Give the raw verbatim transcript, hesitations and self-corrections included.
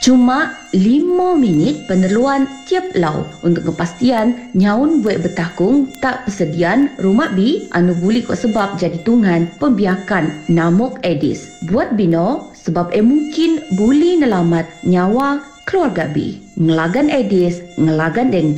Cuma lima minit penerluan tiap lau untuk kepastian nyaun buat bertakung tak persediaan rumah bi anu boleh kok sebab jadi tungan pembiakan namuk Aedes. Buat bino sebab eh mungkin boleh nelamat nyawa keluarga bi. Ngelagan Aedes, ngelagan denggi.